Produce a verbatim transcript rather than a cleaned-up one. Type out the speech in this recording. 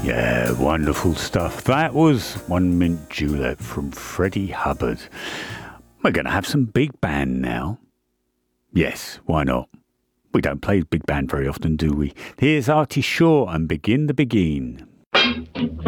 Yeah, wonderful stuff. That was One Mint Julep from Freddie Hubbard. We're going to have some big band now. Yes, why not? We don't play big band very often, do we? Here's Artie Shaw and Begin the Begin.